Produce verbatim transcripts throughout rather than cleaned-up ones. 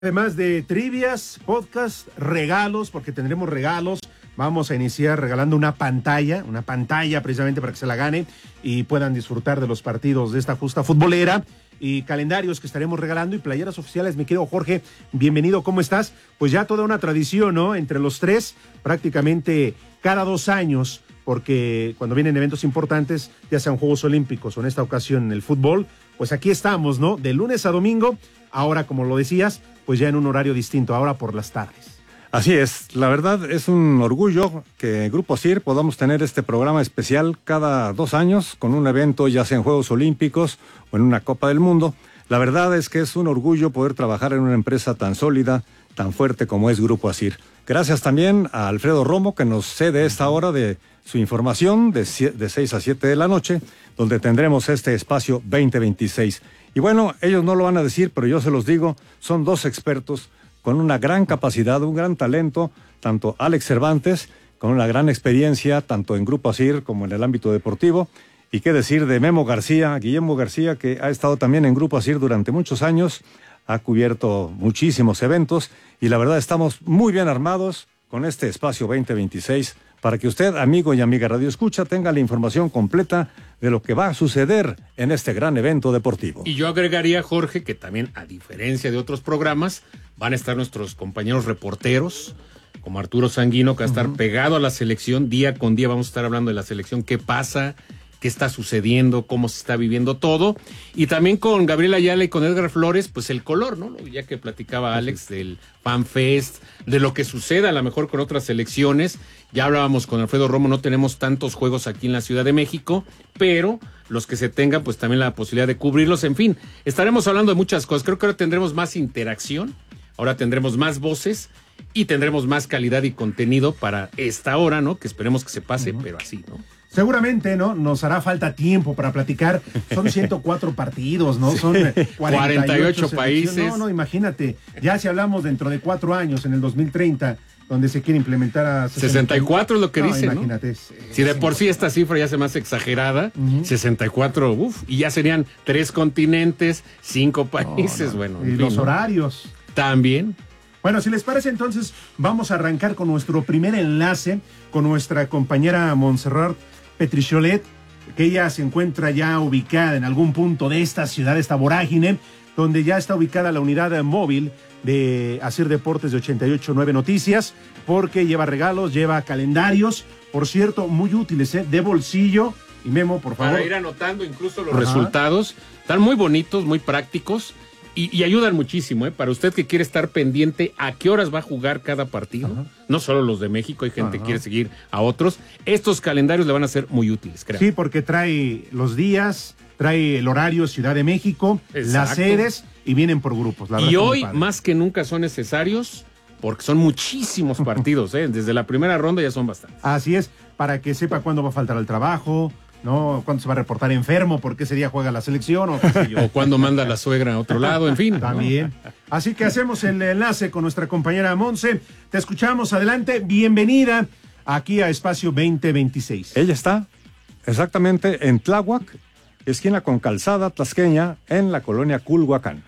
Además de trivias, podcast, regalos, porque tendremos regalos. Vamos a iniciar regalando una pantalla, una pantalla precisamente para que se la gane y puedan disfrutar de los partidos de esta justa futbolera y calendarios que estaremos regalando y playeras oficiales. Mi querido Jorge, bienvenido, ¿cómo estás? Pues ya toda una tradición, ¿no? Entre los tres, prácticamente cada dos años, porque cuando vienen eventos importantes, ya sean Juegos Olímpicos o en esta ocasión el fútbol, pues aquí estamos, ¿no? De lunes a domingo, ahora como lo decías, pues ya en un horario distinto, ahora por las tardes. Así es, la verdad es un orgullo que Grupo S I R podamos tener este programa especial cada dos años con un evento ya sea en Juegos Olímpicos o en una Copa del Mundo. La verdad es que es un orgullo poder trabajar en una empresa tan sólida, tan fuerte como es Grupo S I R. Gracias también a Alfredo Romo que nos cede esta hora de su información de, de seis a siete de la noche, donde tendremos este espacio veinte veintiséis. Y bueno, ellos no lo van a decir, pero yo se los digo, son dos expertos con una gran capacidad, un gran talento, tanto Alex Cervantes, con una gran experiencia, tanto en Grupo S I R como en el ámbito deportivo, y qué decir de Memo García, Guillermo García, que ha estado también en Grupo S I R durante muchos años, ha cubierto muchísimos eventos, y la verdad estamos muy bien armados con este espacio veinte veintiséis, para que usted, amigo y amiga Radio Escucha, tenga la información completa de lo que va a suceder en este gran evento deportivo. Y yo agregaría, Jorge, que también, a diferencia de otros programas, van a estar nuestros compañeros reporteros, como Arturo Sanguino, que va a estar uh-huh. pegado a la selección, día con día vamos a estar hablando de la selección, qué pasa, qué está sucediendo, cómo se está viviendo todo, y también con Gabriel Ayala y con Edgar Flores, pues el color, ¿no? Ya que platicaba Alex del Fan Fest, de lo que suceda a lo mejor con otras selecciones. Ya hablábamos con Alfredo Romo, no tenemos tantos juegos aquí en la Ciudad de México, pero los que se tengan, pues también la posibilidad de cubrirlos. En fin, estaremos hablando de muchas cosas. Creo que ahora tendremos más interacción, ahora tendremos más voces y tendremos más calidad y contenido para esta hora, ¿no? Que esperemos que se pase, uh-huh. pero así, ¿no? Seguramente, ¿no? Nos hará falta tiempo para platicar. Son ciento cuatro partidos, ¿no? Son cuarenta y ocho países. No, no, imagínate. Ya si hablamos dentro de cuatro años, en el dos mil treinta, donde se quiere implementar a... sesenta y cuatro es lo que no, dicen, imagínate, ¿no? Es, si de por sí esta cifra ya se me hace exagerada, uh-huh. sesenta y cuatro, uff, y ya serían tres continentes, cinco países, no, no. bueno. Y fin, los ¿no? horarios. También. Bueno, si les parece, entonces vamos a arrancar con nuestro primer enlace con nuestra compañera Montserrat Petricholet, que ella se encuentra ya ubicada en algún punto de esta ciudad, esta vorágine, donde ya está ubicada la unidad móvil de Asir Deportes de ochenta y ocho punto nueve Noticias, porque lleva regalos, lleva calendarios, por cierto, muy útiles, ¿eh? De bolsillo. Y Memo, por favor. Para ir anotando incluso los Ajá. resultados. Están muy bonitos, muy prácticos. Y, y ayudan muchísimo, ¿eh? Para usted que quiere estar pendiente a qué horas va a jugar cada partido, Ajá. no solo los de México, hay gente Ajá. que quiere seguir a otros, estos calendarios le van a ser muy útiles, creo. Sí, porque trae los días, trae el horario Ciudad de México, Exacto. las sedes y vienen por grupos. La y hoy más que nunca son necesarios porque son muchísimos partidos, ¿eh? Desde la primera ronda ya son bastantes. Así es, para que sepa cuándo va a faltar al trabajo, ¿no? Cuándo se va a reportar enfermo, porque ese día juega la selección o qué sé yo. O cuándo manda la suegra a otro lado, en fin. También. ¿No? Así que hacemos el enlace con nuestra compañera Monse. Te escuchamos, adelante. Bienvenida aquí a Espacio veinte veintiséis. Ella está exactamente en Tláhuac, esquina con Calzada Tasqueña, en la colonia Culhuacán.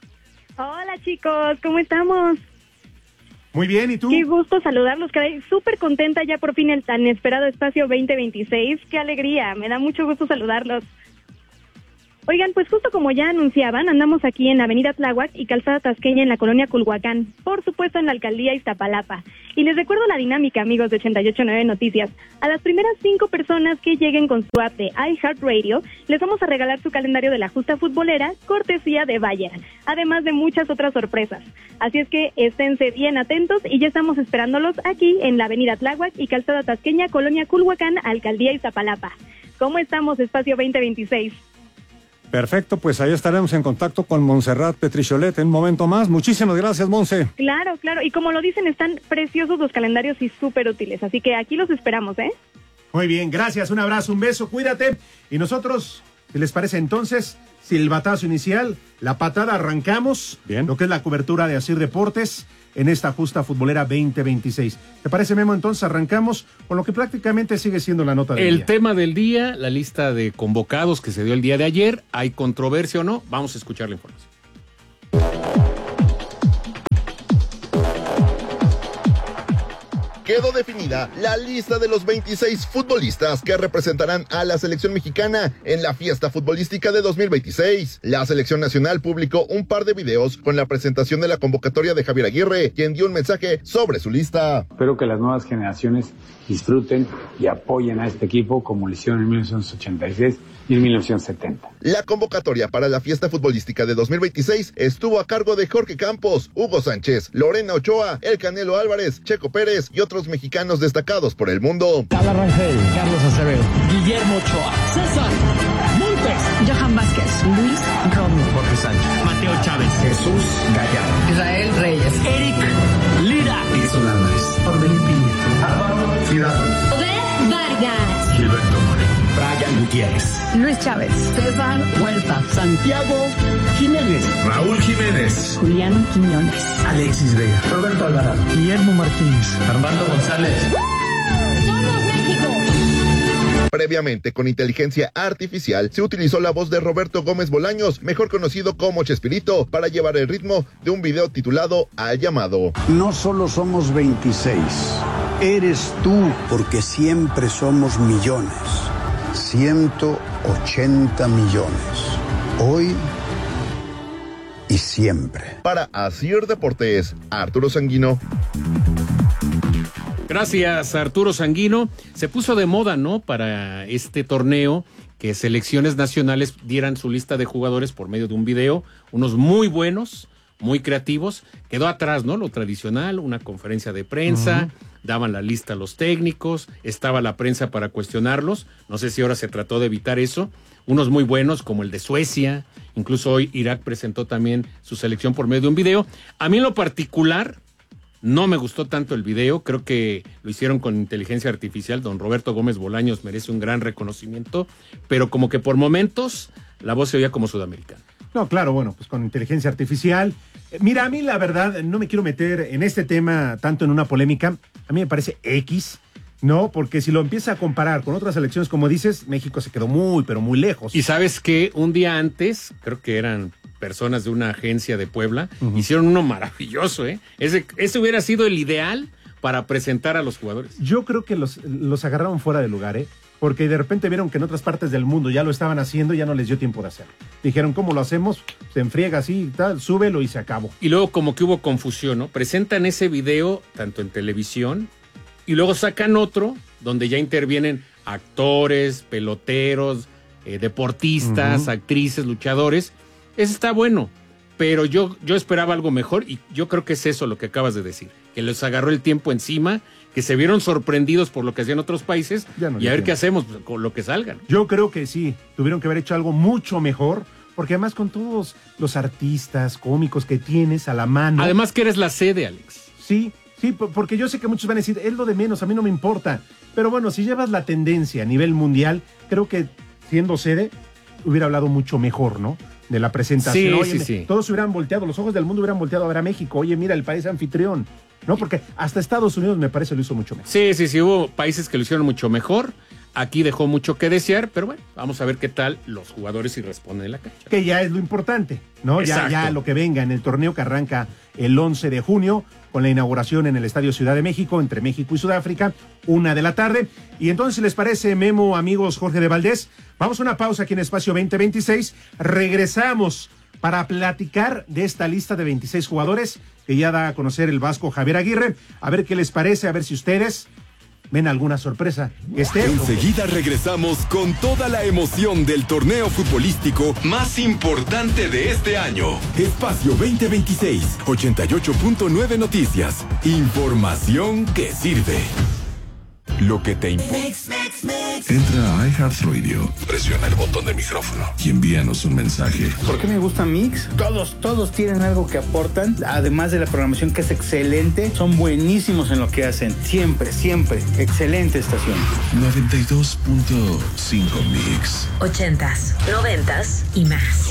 Hola chicos, ¿cómo estamos? Muy bien, ¿y tú? Qué gusto saludarlos, caray, súper contenta ya por fin el tan esperado Espacio veinte veintiséis, qué alegría, me da mucho gusto saludarlos. Oigan, pues justo como ya anunciaban, andamos aquí en Avenida Tláhuac y Calzada Tasqueña en la colonia Culhuacán, por supuesto en la alcaldía Iztapalapa. Y les recuerdo la dinámica, amigos de ochenta y ocho punto nueve Noticias. A las primeras cinco personas que lleguen con su app de iHeartRadio, les vamos a regalar su calendario de la justa futbolera, cortesía de Bayer, además de muchas otras sorpresas. Así es que esténse bien atentos y ya estamos esperándolos aquí en la Avenida Tláhuac y Calzada Tasqueña, colonia Culhuacán, alcaldía Iztapalapa. ¿Cómo estamos, Espacio veinte veintiséis? Perfecto, pues ahí estaremos en contacto con Montserrat Petricholet en un momento más. Muchísimas gracias, Monse. Claro, claro, y como lo dicen, están preciosos los calendarios y súper útiles, así que aquí los esperamos, ¿eh? Muy bien, gracias, un abrazo, un beso, cuídate. Y nosotros, si les parece entonces, silbatazo inicial, la patada, arrancamos. Bien. Lo que es la cobertura de Asir Deportes en esta justa futbolera veinte veintiséis. ¿Te parece, Memo? Entonces arrancamos con lo que prácticamente sigue siendo la nota del el día. El tema del día, la lista de convocados que se dio el día de ayer. ¿Hay controversia o no? Vamos a escuchar la información. quedó definida la lista de los veintiséis futbolistas que representarán a la selección mexicana en la fiesta futbolística de dos mil veintiséis. La selección nacional publicó un par de videos con la presentación de la convocatoria de Javier Aguirre, quien dio un mensaje sobre su lista. Espero que las nuevas generaciones disfruten y apoyen a este equipo como lo hicieron en mil novecientos ochenta y seis y en mil novecientos setenta. La convocatoria para la fiesta futbolística de dos mil veintiséis estuvo a cargo de Jorge Campos, Hugo Sánchez, Lorena Ochoa, El Canelo Álvarez, Checo Pérez y otros mexicanos destacados por el mundo. Carla Rangel, Carlos Acevedo, Guillermo Ochoa, César Montes, Johan Vázquez, Luis Romo, Jorge Sánchez, Mateo Chávez, Jesús Gallardo, Israel Reyes, Eric Lira, Edson Álvarez, Orbelín Pineda, Álvaro Fidalgo, Obed Vargas, Gilberto Moreno, Brian Gutiérrez, Luis Chávez, César Huerta, Santiago Jiménez, Raúl Jiménez, Julián Quiñones, Alexis Vega, Roberto Alvarado, Guillermo Martínez, Armando González. ¡Somos México! Previamente, con inteligencia artificial, se utilizó la voz de Roberto Gómez Bolaños, mejor conocido como Chespirito, para llevar el ritmo de un video titulado Al Llamado. No solo somos veintiséis, eres tú, porque siempre somos millones. ciento ochenta millones. Hoy y siempre. Para Asir Deportes, Arturo Sanguino. Gracias, Arturo Sanguino. Se puso de moda, ¿no?, para este torneo, que selecciones nacionales dieran su lista de jugadores por medio de un video, unos muy buenos, muy creativos. Quedó atrás, ¿no?, lo tradicional, una conferencia de prensa, uh-huh. daban la lista a los técnicos, estaba la prensa para cuestionarlos. No sé si ahora se trató de evitar eso. Unos muy buenos, como el de Suecia, incluso hoy Irak presentó también su selección por medio de un video. A mí en lo particular no me gustó tanto el video, creo que lo hicieron con inteligencia artificial. Don Roberto Gómez Bolaños merece un gran reconocimiento, pero como que por momentos la voz se oía como sudamericana. No, claro, bueno, pues con inteligencia artificial. Mira, a mí la verdad, no me quiero meter en este tema tanto en una polémica, a mí me parece X, ¿no? Porque si lo empieza a comparar con otras elecciones, como dices, México se quedó muy, pero muy lejos. Y sabes que un día antes, creo que eran personas de una agencia de Puebla, uh-huh. hicieron uno maravilloso, ¿eh? Ese, ese hubiera sido el ideal para presentar a los jugadores. Yo creo que los, los agarraron fuera de lugar, ¿eh? Porque de repente vieron que en otras partes del mundo ya lo estaban haciendo y ya no les dio tiempo de hacerlo. Dijeron, ¿cómo lo hacemos? Se enfriega así y tal, súbelo y se acabó. Y luego como que hubo confusión, ¿no? Presentan ese video tanto en televisión y luego sacan otro donde ya intervienen actores, peloteros, eh, deportistas, uh-huh. actrices, luchadores. Ese está bueno, pero yo, yo esperaba algo mejor y yo creo que es eso lo que acabas de decir, que les agarró el tiempo encima, que se vieron sorprendidos por lo que hacían otros países no y a ver tiempo. Qué hacemos con lo que salgan. Yo creo que sí, tuvieron que haber hecho algo mucho mejor, porque además con todos los artistas cómicos que tienes a la mano. Además que eres la sede, Alex. Sí, sí, porque yo sé que muchos van a decir, es lo de menos, a mí no me importa, pero bueno, si llevas la tendencia a nivel mundial, creo que siendo sede hubiera hablado mucho mejor, ¿no? De la presentación. Sí, Oye, sí, sí. Todos hubieran volteado, los ojos del mundo hubieran volteado a ver a México. Oye, mira, el país anfitrión. No, porque hasta Estados Unidos me parece lo hizo mucho mejor. Sí, sí, sí, hubo países que lo hicieron mucho mejor. Aquí dejó mucho que desear, pero bueno, vamos a ver qué tal los jugadores si responden en la cancha. Que ya es lo importante, ¿no? Ya, ya lo que venga en el torneo que arranca el once de junio con la inauguración en el Estadio Ciudad de México, entre México y Sudáfrica, una de la tarde. Y entonces, si les parece, Memo, amigos, Jorge de Valdés, vamos a una pausa aquí en Espacio veinte veintiséis. Regresamos para platicar de esta lista de veintiséis jugadores que ya da a conocer el vasco Javier Aguirre. A ver qué les parece, a ver si ustedes ven alguna sorpresa. Este Enseguida regresamos con toda la emoción del torneo futbolístico más importante de este año. Espacio veinte veintiséis, ochenta y ocho punto nueve Noticias. Información que sirve. Lo que te importa. Entra a iHeartRadio, presiona el botón de micrófono y envíanos un mensaje. ¿Por qué me gusta Mix? Todos, todos tienen algo que aportan, además de la programación que es excelente, son buenísimos en lo que hacen, siempre, siempre, excelente estación. noventa y dos punto cinco Mix. Ochentas, noventas y más.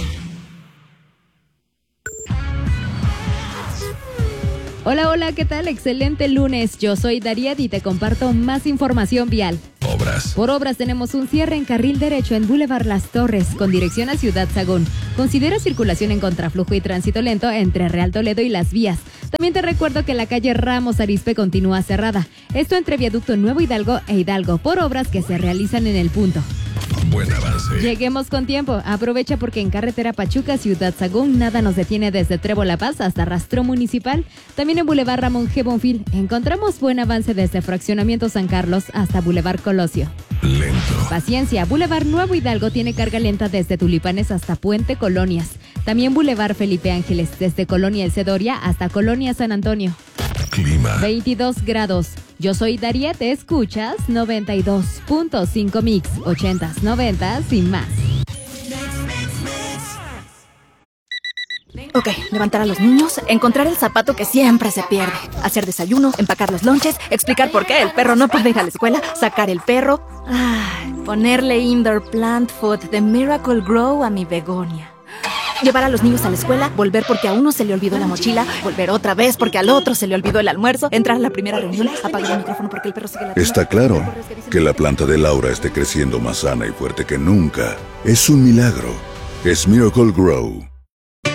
Hola, hola, ¿qué tal? Excelente lunes. Yo soy Dariet y te comparto más información vial. Obras, obras. Por obras tenemos un cierre en carril derecho en Boulevard Las Torres, con dirección a Ciudad Sagún. Considera circulación en contraflujo y tránsito lento entre Real Toledo y Las Vías. También te recuerdo que la calle Ramos Arizpe continúa cerrada. Esto entre Viaducto Nuevo Hidalgo e Hidalgo, por obras que se realizan en el punto. Buen avance. Lleguemos con tiempo. Aprovecha porque en carretera Pachuca, Ciudad Sagún, nada nos detiene desde Trevo La Paz hasta Rastro Municipal. También en Boulevard Ramón G. Bonfil encontramos buen avance desde Fraccionamiento San Carlos hasta Boulevard Colosio. Lento. Paciencia, Boulevard Nuevo Hidalgo tiene carga lenta desde Tulipanes hasta Puente Colonias. También Boulevard Felipe Ángeles desde Colonia El Cedoria hasta Colonia San Antonio. Clima. veintidós grados. Yo soy Daría, te escuchas noventa y dos punto cinco Mix, ochentas, noventas y más. Ok, levantar a los niños, encontrar el zapato que siempre se pierde, hacer desayuno, empacar los lonches, explicar por qué el perro no puede ir a la escuela, sacar el perro, ay, ponerle indoor plant food de Miracle Grow a mi begonia. Llevar a los niños a la escuela, volver porque a uno se le olvidó la mochila, volver otra vez porque al otro se le olvidó el almuerzo, entrar a la primera reunión, apagar el micrófono porque el perro sigue la... Está claro que la planta de Laura esté creciendo más sana y fuerte que nunca. Es un milagro. Es Miracle Grow.